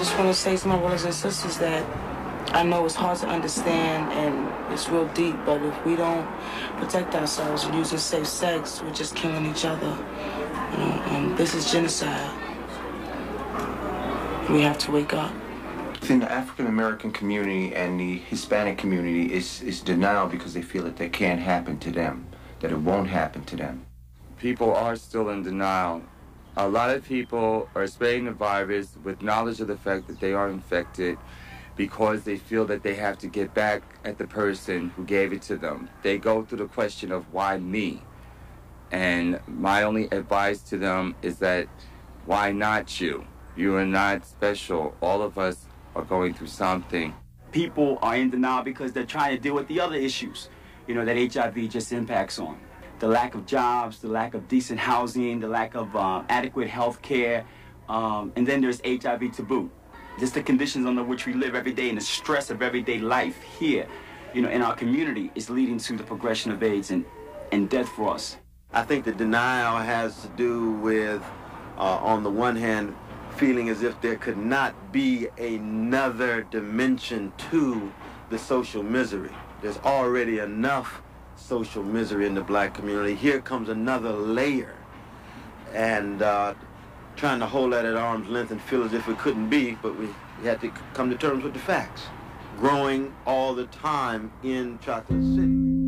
just want to say to my brothers and sisters that I know it's hard to understand and it's real deep, but if we don't protect ourselves and using safe sex, we're just killing each other. You know, and this is genocide. We have to wake up. In the African American community and the Hispanic community is denial because they feel that that can't happen to them, that it won't happen to them. People are still in denial. A lot of people are spreading the virus with knowledge of the fact that they are infected because they feel that they have to get back at the person who gave it to them. They go through the question of why me? And my only advice to them is that why not you? You are not special. All of us are going through something. People are in denial because they're trying to deal with the other issues, you know, that HIV just impacts on. The lack of jobs, the lack of decent housing, the lack of adequate health care, and then there's HIV to boot. Just the conditions under which we live every day and the stress of everyday life here, you know, in our community is leading to the progression of AIDS and death for us. I think the denial has to do with, on the one hand, feeling as if there could not be another dimension to the social misery. There's already enough social misery in the black community. Here comes another layer. And trying to hold that at arm's length and feel as if it couldn't be, but we had to come to terms with the facts. Growing all the time in Chocolate City.